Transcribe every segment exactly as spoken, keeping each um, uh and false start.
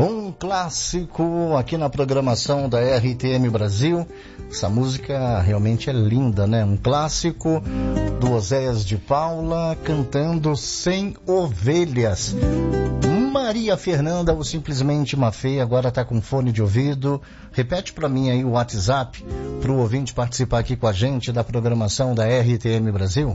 Um clássico aqui na programação da R T M Brasil. Essa música realmente é linda, né? Um clássico do Oséias de Paula cantando Sem Ovelhas. Maria Fernanda ou simplesmente Mafê agora está com fone de ouvido. Repete para mim aí o WhatsApp para o ouvinte participar aqui com a gente da programação da R T M Brasil.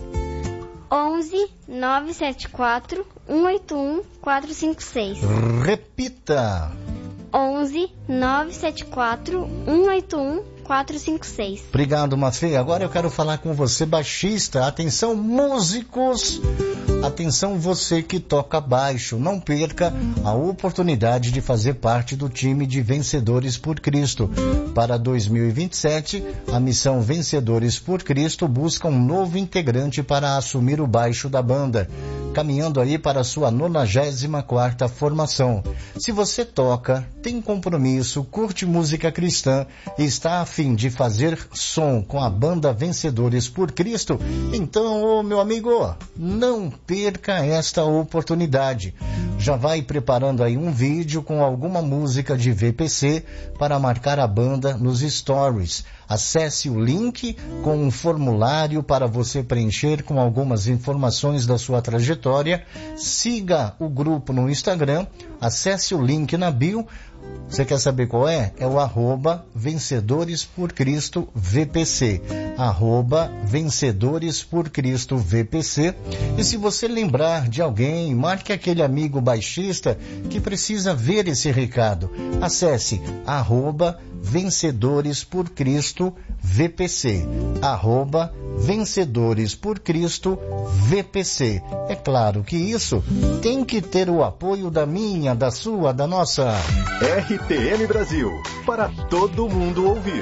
onze, nove sete quatro, um oito um, quatro cinco seis. Repita. onze, nove sete quatro, um oito um, quatro cinco seis. Obrigado, Mafê. Agora eu quero falar com você, baixista. Atenção, músicos. Atenção, você que toca baixo. Não perca a oportunidade de fazer parte do time de Vencedores por Cristo. Para dois mil e vinte e sete, a missão Vencedores por Cristo busca um novo integrante para assumir o baixo da banda, caminhando aí para a sua nonagésima quarta formação. Se você toca, tem compromisso, curte música cristã e está a fim de fazer som com a banda Vencedores por Cristo, então, ô, meu amigo, não perca esta oportunidade. Já vai preparando aí um vídeo com alguma música de V P C para marcar a banda nos stories. Acesse o link com um formulário para você preencher com algumas informações da sua trajetória. Siga o grupo no Instagram, acesse o link na bio. Você quer saber qual é? É o arroba Vencedores por Cristo V P C. Arroba Vencedores por Cristo V P C. E se você lembrar de alguém, marque aquele amigo baixista que precisa ver esse recado. Acesse arroba Vencedores por Cristo V P C. Arroba Vencedores por Cristo V P C. É claro que isso tem que ter o apoio da minha, da sua, da nossa R T M Brasil, para todo mundo ouvir.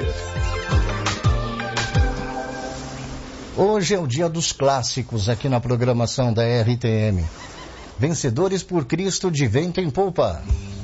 Hoje é o dia dos clássicos aqui na programação da R T M. Vencedores por Cristo de Vento em Polpa.